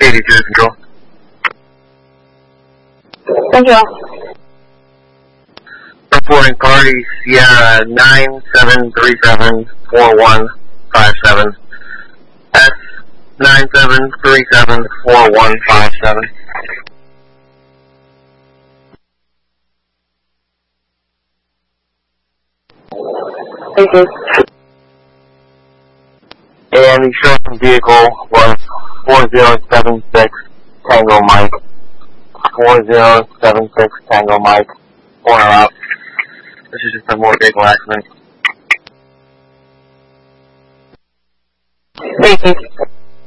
82 Control. Central. Reporting party Sierra 97374157. S 97374157. Thank you. And the showing vehicle was 4076 Tango Mike. 4076 Tango Mike. Corner out. This is just a motor vehicle accident. Thank you.